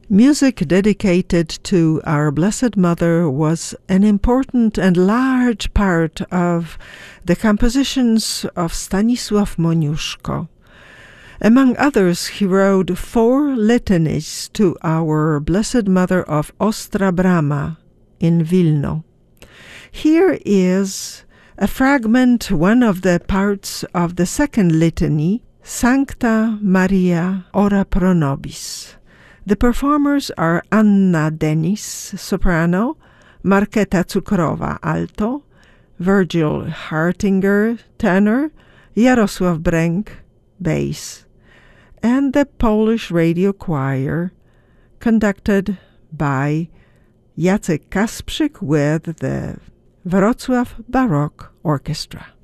Music dedicated to our Blessed Mother was an important and large part of the compositions of Stanisław Moniuszko. Among others, he wrote 4 litanies to our Blessed Mother of Ostra Brama in Wilno. Here is a fragment, one of the parts of the second litany, Sancta Maria, ora pro nobis. The performers are Anna Denis, soprano, Marketa Cukrowa, alto, Virgil Hartinger, tenor, Jarosław Brenk, bass, and the Polish Radio Choir, conducted by Jacek Kasprzyk with the Wrocław Baroque Orchestra.